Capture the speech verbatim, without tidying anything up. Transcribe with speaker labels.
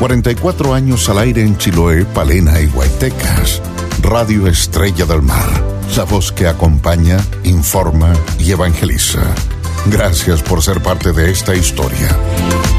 Speaker 1: cuarenta y cuatro años al aire en Chiloé, Palena y Guaytecas. Radio Estrella del Mar, la voz que acompaña, informa y evangeliza. Gracias por ser parte de esta historia.